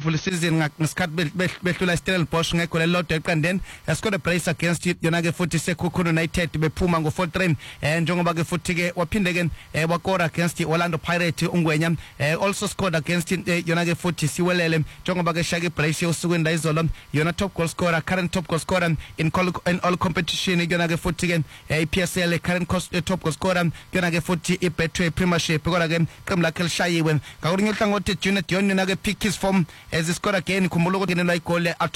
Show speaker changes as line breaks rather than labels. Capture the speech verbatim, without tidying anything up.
full season ngesikhathi behlula iStellenbosch ngegoli elilodwa eqandeni scored a brace against yona ke futhi seKhukhune United bephuma ngo four three eh njengoba ke futhi ke waphinde ke wakora against Orlando Pirates ungwenya also scored against yona ke futhi siwelele njengoba ke shaka ibrace yosukwini la izolo yona top goal scorer current top goal scorer in in all competition yona ke futhi ke P S L current top goal scorer yona ke futhi iBetway Premiership kodwa ke qembu lakhe lishayiwe ngakho uhlangothi Junior Dion yona ke pick his form as he scored again khumbula ukuthi ngenelwa igoli